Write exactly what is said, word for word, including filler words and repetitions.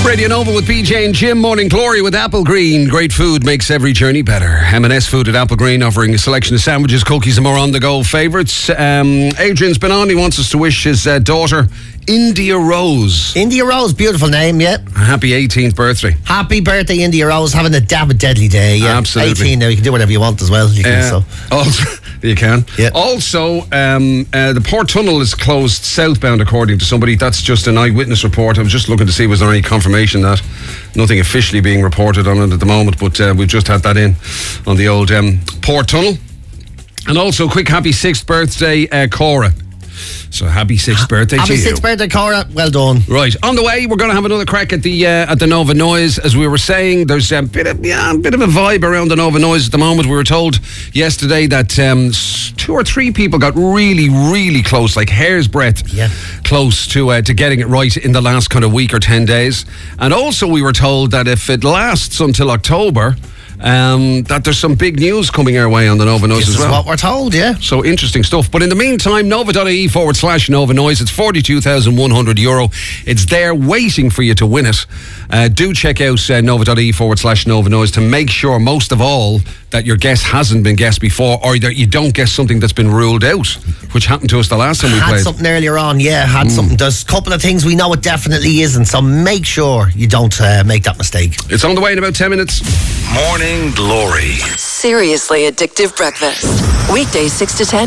Radio Nova with B J and Jim. Morning Glory with Apple Green. Great food makes every journey better. M and S Food at Apple Green offering a selection of sandwiches, cookies and more on-the-go favourites. Um, Adrian's been on. He wants us to wish his uh, daughter, India Rose. India Rose, beautiful name, yeah. A happy eighteenth birthday. Happy birthday, India Rose. Having a damn deadly day, yeah. Absolutely. eighteen now, you can do whatever you want as well. You can, Uh, so. also, you can. Yeah. Also, um, uh, the Port Tunnel is closed southbound, according to somebody. That's just an eyewitness report. I was just looking to see was there any confirmation that nothing officially being reported on it at the moment, but uh, we've just had that in on the old um, Port Tunnel. And also, quick happy sixth birthday, uh, Cora. So happy sixth birthday Happy to you. sixth birthday, Cora. Well done. Right, on the way, we're going to have another crack at the uh, at the Nova Noise. As we were saying, there's a bit of yeah, a bit of a vibe around the Nova Noise at the moment. We were told yesterday that um, two or three people got really, really close, like hair's breadth, Yeah. close to uh, to getting it right in the last kind of week or ten days. And also, we were told that if it lasts until October, um, that there's some big news coming our way on the Nova Noise This as is well. what we're told, yeah. So interesting stuff. But in the meantime, nova.ie forward slash Nova Noise. It's forty-two thousand one hundred euro. It's there waiting for you to win it. Uh, do check out uh, nova.ie forward slash Nova Noise to make sure, most of all, that your guess hasn't been guessed before, or that you don't guess something that's been ruled out, which happened to us the last time we Had played. something earlier on, yeah, had mm. something. There's a couple of things we know it definitely isn't, so make sure you don't uh, make that mistake. It's on the way in about ten minutes. Morning Glory. Seriously addictive breakfast. Weekdays six to ten.